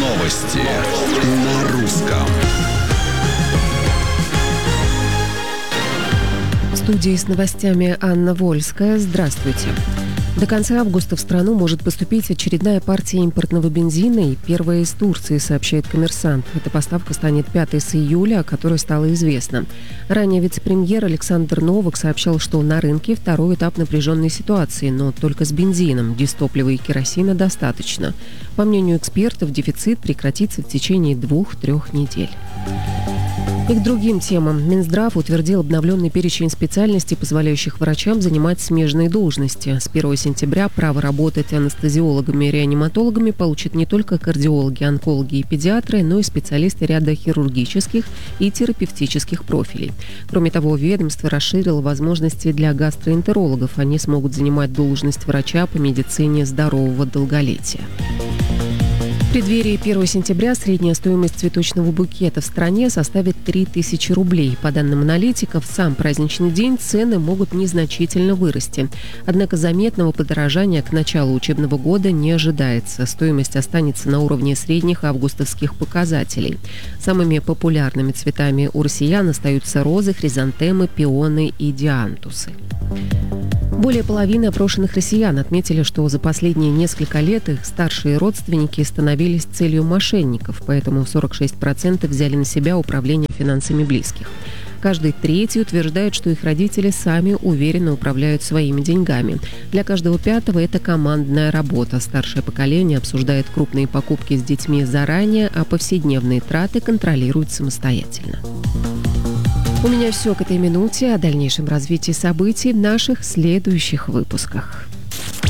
Новости на русском. В студии с новостями Анна Вольская. Здравствуйте. До конца августа в страну может поступить очередная партия импортного бензина и первая из Турции, сообщает «Коммерсант». Эта поставка станет 5-й с июля, о которой стало известно. Ранее вице-премьер Александр Новак сообщал, что на рынке второй этап напряженной ситуации, но только с бензином, дизтоплива и керосина достаточно. По мнению экспертов, дефицит прекратится в течение 2-3 недель. И к другим темам. Минздрав утвердил обновленный перечень специальностей, позволяющих врачам занимать смежные должности. С 1 сентября право работать анестезиологами и реаниматологами получат не только кардиологи, онкологи и педиатры, но и специалисты ряда хирургических и терапевтических профилей. Кроме того, ведомство расширило возможности для гастроэнтерологов. Они смогут занимать должность врача по медицине здорового долголетия. В преддверии 1 сентября средняя стоимость цветочного букета в стране составит 3000 рублей. По данным аналитиков, в сам праздничный день цены могут незначительно вырасти. Однако заметного подорожания к началу учебного года не ожидается. Стоимость останется на уровне средних августовских показателей. Самыми популярными цветами у россиян остаются розы, хризантемы, пионы и диантусы. Более половины опрошенных россиян отметили, что за последние несколько лет их старшие родственники становились целью мошенников, поэтому 46% взяли на себя управление финансами близких. Каждый третий утверждает, что их родители сами уверенно управляют своими деньгами. Для каждого пятого это командная работа. Старшее поколение обсуждает крупные покупки с детьми заранее, а повседневные траты контролирует самостоятельно. У меня все к этой минуте. О дальнейшем развитии событий в наших следующих выпусках.